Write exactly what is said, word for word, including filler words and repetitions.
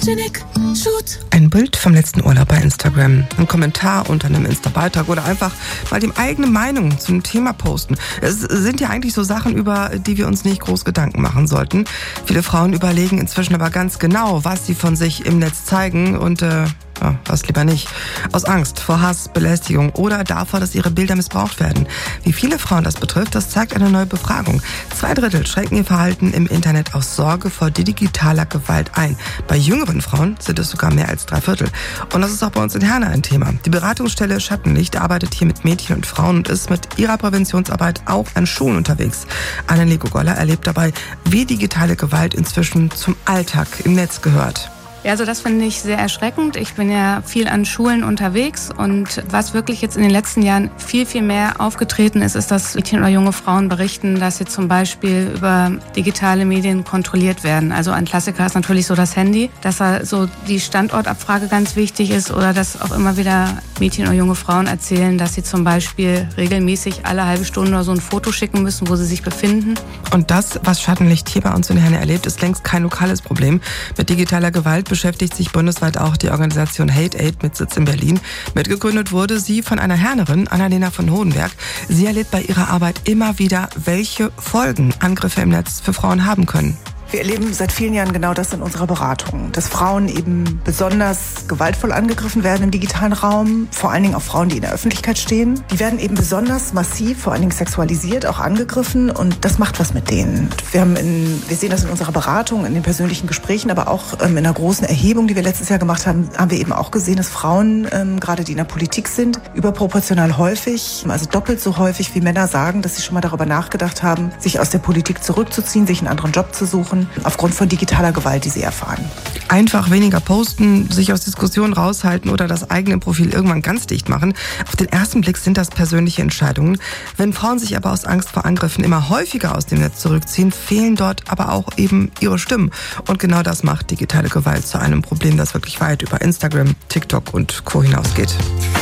Photogenic Shoot. Ein Bild vom letzten Urlaub bei Instagram, ein Kommentar unter einem Insta-Beitrag oder einfach mal die eigene Meinung zum Thema posten. Es sind ja eigentlich so Sachen, über die wir uns nicht groß Gedanken machen sollten. Viele Frauen überlegen inzwischen aber ganz genau, was sie von sich im Netz zeigen und äh, ja, was lieber nicht. Aus Angst vor Hass, Belästigung oder davor, dass ihre Bilder missbraucht werden. Wie viele Frauen das betrifft, das zeigt eine neue Befragung. Zwei Drittel schränken ihr Verhalten im Internet aus Sorge vor digitaler Gewalt ein. Bei jüngeren Frauen sind es sogar mehr als drei Viertel. Und das ist auch bei uns in Herne ein Thema. Die Beratungsstelle Schattenlicht arbeitet hier mit Mädchen und Frauen und ist mit ihrer Präventionsarbeit auch an Schulen unterwegs. Annelie Gogolla erlebt dabei, wie digitale Gewalt inzwischen zum Alltag im Netz gehört. Ja, also das finde ich sehr erschreckend. Ich bin ja viel an Schulen unterwegs und was wirklich jetzt in den letzten Jahren viel, viel mehr aufgetreten ist, ist, dass Mädchen oder junge Frauen berichten, dass sie zum Beispiel über digitale Medien kontrolliert werden. Also ein Klassiker ist natürlich so das Handy, dass da so die Standortabfrage ganz wichtig ist oder dass auch immer wieder Mädchen oder junge Frauen erzählen, dass sie zum Beispiel regelmäßig alle halbe Stunde oder so ein Foto schicken müssen, wo sie sich befinden. Und das, was Schattenlicht hier bei uns in Herne erlebt, ist längst kein lokales Problem. Mit digitaler Gewalt beschäftigt sich bundesweit auch die Organisation Hate Aid mit Sitz in Berlin. Mitgegründet wurde sie von einer Hernerin, Annalena von Hohenberg. Sie erlebt bei ihrer Arbeit immer wieder, welche Folgen Angriffe im Netz für Frauen haben können. Wir erleben seit vielen Jahren genau das in unserer Beratung, dass Frauen eben besonders gewaltvoll angegriffen werden im digitalen Raum, vor allen Dingen auch Frauen, die in der Öffentlichkeit stehen. Die werden eben besonders massiv, vor allen Dingen sexualisiert, auch angegriffen und das macht was mit denen. Wir haben in, wir sehen das in unserer Beratung, in den persönlichen Gesprächen, aber auch ähm, in einer großen Erhebung, die wir letztes Jahr gemacht haben, haben wir eben auch gesehen, dass Frauen, ähm, gerade die in der Politik sind, überproportional häufig, also doppelt so häufig wie Männer sagen, dass sie schon mal darüber nachgedacht haben, sich aus der Politik zurückzuziehen, sich einen anderen Job zu suchen, aufgrund von digitaler Gewalt, die sie erfahren. Einfach weniger posten, sich aus Diskussionen raushalten oder das eigene Profil irgendwann ganz dicht machen. Auf den ersten Blick sind das persönliche Entscheidungen. Wenn Frauen sich aber aus Angst vor Angriffen immer häufiger aus dem Netz zurückziehen, fehlen dort aber auch eben ihre Stimmen. Und genau das macht digitale Gewalt zu einem Problem, das wirklich weit über Instagram, TikTok und Co. hinausgeht.